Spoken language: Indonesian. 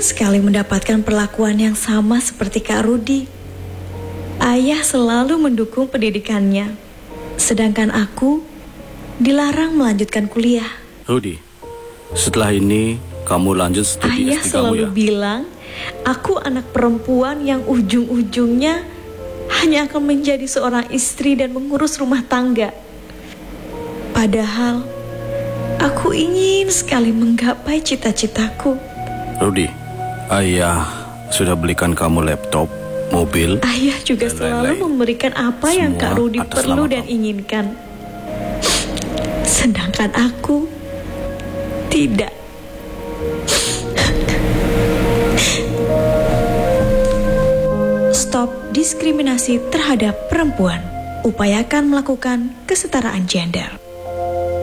sekali mendapatkan perlakuan yang sama seperti Kak Rudi. Ayah selalu mendukung pendidikannya, sedangkan aku dilarang melanjutkan kuliah. Rudi, setelah ini kamu lanjut studi Ayah S3 selalu bilang, aku anak perempuan yang ujung-ujungnya hanya akan menjadi seorang istri dan mengurus rumah tangga. Padahal aku ingin sekali menggapai cita-citaku. Rudi, ayah sudah belikan kamu laptop, mobil. Ayah juga selalu memberikan apa yang Kak Rudi perlu dan inginkan. Sedangkan aku tidak. Stop diskriminasi terhadap perempuan. Upayakan melakukan kesetaraan gender.